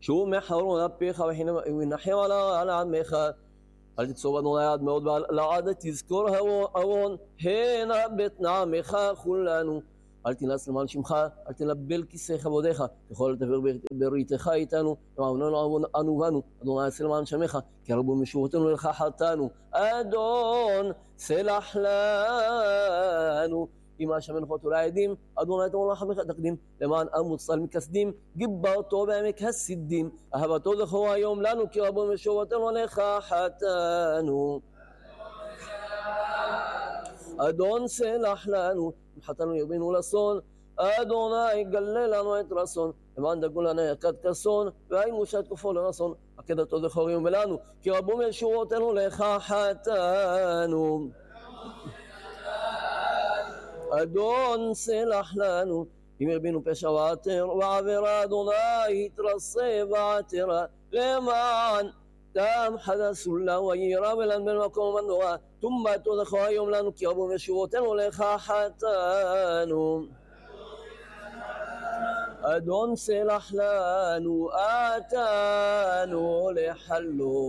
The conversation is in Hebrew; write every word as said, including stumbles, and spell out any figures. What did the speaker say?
שוב מחרון אפיך ונחם על עמך. אל תקצור בנו ליד מאוד ולעד תזכור ארון, הנה בית נעמך כולנו. אל תנס למען שמך, אל תנבל כיסא כבודיך, ככל תעבר בריתך איתנו, ועמנו אנו בנו, אדוני עשה למען שמך, כי רבו משורותינו לך חטאנו, אדון סלח לנו. אמא שמנחות ולעדים, אדוני תמור לחמך תקדים, למען המוצל מכסדים, גיברתו בעמק הסידים, אהבתו זכור היום לנו, כי רבו משורותינו לך חטאנו. אדון סלח לנו, חטאנו ירבינו לשון, אדוני גלה לנו את רסון, למען דגו לנו יקד כסון, והיינו שאת כופו לרסון, עקדתו זכור יום לנו, כי רבו משורותינו לך חטאנו. אדון סלח לנו, אם ירבינו פשע ועתר, ועבירה אדוני התרסה ועתרה, למען תם חדסו לה ויירה ולן בין מקום מנורה, תומתו זכור היום לנו, כי רבו משורותינו לך חטאנו. אדון סלח לנו, אתנו לחלו.